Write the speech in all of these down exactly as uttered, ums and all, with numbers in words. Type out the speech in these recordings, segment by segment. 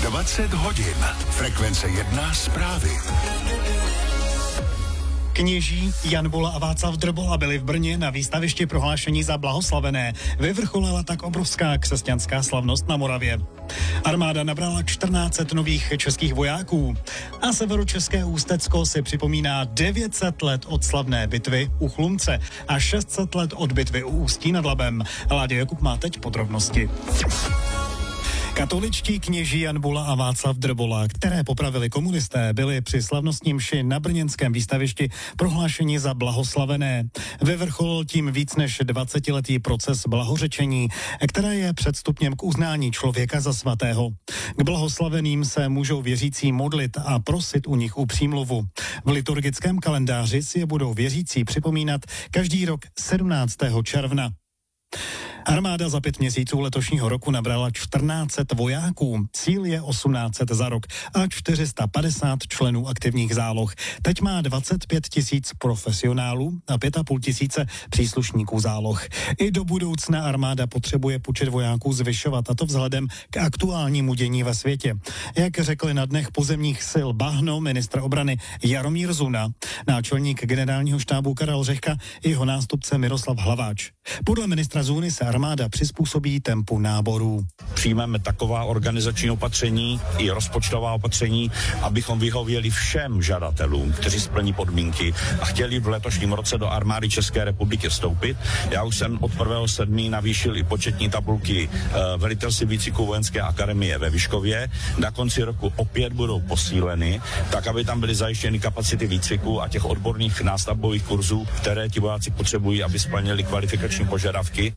dvacet hodin. Frekvence jedna zprávy. Kněží Jan Bula a Václav Drbola byli v Brně na výstavišti prohlášení za blahoslavené. Vyvrcholila tak obrovská křesťanská slavnost na Moravě. Armáda nabrala čtrnáct set nových českých vojáků. A severočeské Ústecko si připomíná devět set let od slavné bitvy u Chlumce a šest set let od bitvy u Ústí nad Labem. Láďa Jakub má teď podrobnosti. Katoličtí kněží Jan Bula a Václav Drbola, které popravili komunisté, byli při slavnostní mši na brněnském výstavišti prohlášeni za blahoslavené. Vyvrcholil tím víc než dvacetiletý proces blahořečení, které je předstupněm k uznání člověka za svatého. K blahoslaveným se můžou věřící modlit a prosit u nich u přímluvu. V liturgickém kalendáři si je budou věřící připomínat každý rok sedmnáctého června. Armáda za pět měsíců letošního roku nabrala čtrnáct set vojáků, cíl je osmnáct set za rok a čtyři sta padesát členů aktivních záloh. Teď má dvacet pět tisíc profesionálů a pět a půl tisíce příslušníků záloh. I do budoucna armáda potřebuje počet vojáků zvyšovat, a to vzhledem k aktuálnímu dění ve světě. Jak řekli na dnech pozemních sil Bahno ministr obrany Jaromír Zuna, náčelník generálního štábu Karel Řehka i jeho nástupce Miroslav Hlaváč. Podle ministra Zuny se armáda přizpůsobí tempu náborů. Přijmeme taková organizační opatření i rozpočtová opatření, abychom vyhověli všem žadatelům, kteří splní podmínky a chtěli v letošním roce do armády České republiky vstoupit. Já už jsem od prvního sedmého navýšil i početní tabulky e, velitelství výcviku vojenské akademie ve Vyškově. Na konci roku opět budou posíleny, tak aby tam byly zajištěny kapacity výcviku a těch odborných nástavbových kurzů, které ti vojáci potřebují, aby splnili kvalifikační požadavky.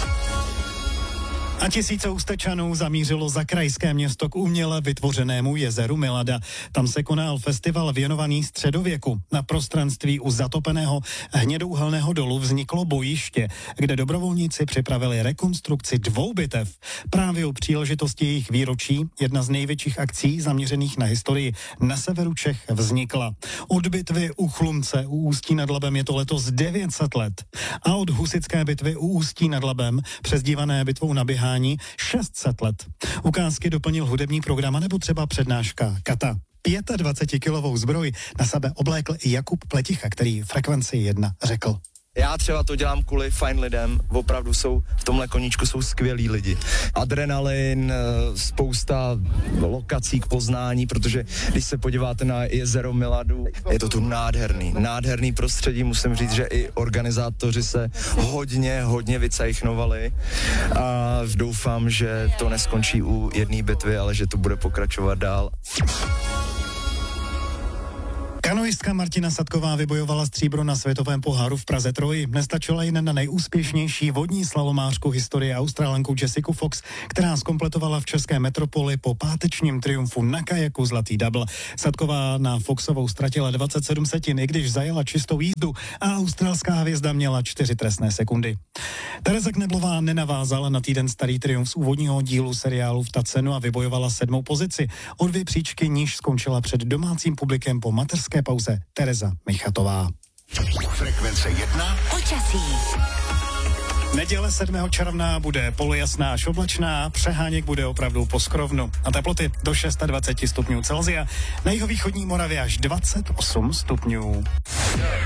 A tisíce Ústečanů zamířilo za krajské město k uměle vytvořenému jezeru Milada. Tam se konal festival věnovaný středověku. Na prostranství u zatopeného hnědouhelného dolu vzniklo bojiště, kde dobrovolníci připravili rekonstrukci dvou bitev. Právě u příležitosti jejich výročí jedna z největších akcí zaměřených na historii na severu Čech vznikla. Od bitvy u Chlumce u Ústí nad Labem je to letos devět set let. A od husitské bitvy u Ústí nad Labem, přezdívané bitvou na běhání, šest set let. Ukázky doplnil hudební program nebo třeba přednáška Kata. dvacetipětikilovou zbroj na sebe oblékl i Jakub Pleticha, který Frekvenci jedna řekl. Já třeba to dělám kvůli fajn lidem, opravdu jsou, v tomhle koníčku jsou skvělí lidi. Adrenalin, spousta lokací k poznání, protože když se podíváte na jezero Miladu, je to tu nádherný, nádherný prostředí, musím říct, že i organizátoři se hodně, hodně vycajchnovali a doufám, že to neskončí u jedné bitvy, ale že to bude pokračovat dál. Kanoistka Martina Sadková vybojovala stříbro na světovém poháru v Praze Troji. Nestačila jen na nejúspěšnější vodní slalomářku historie, Australanku Jessiku Fox, která zkompletovala v české metropoli po pátečním triumfu na kajaku zlatý double. Sadková na Foxovou ztratila dvacet sedm setin, i když zajela čistou jízdu, a australská hvězda měla čtyři trestné sekundy. Tereza Kneblová nenavázala na týden starý triumf z úvodního dílu seriálu v Tacenu a vybojovala sedmou pozici. O dvě příčky níž skončila před domácím publikem po mateřské pauze Tereza Michatová. Frekvence jedna. Počasí. Neděle sedmého června bude polojasná až oblačná, přeháněk bude opravdu po skrovnu. A teploty do dvacet šest stupňů Celsia, na jihovýchodní Moravě až dvacet osm stupňů.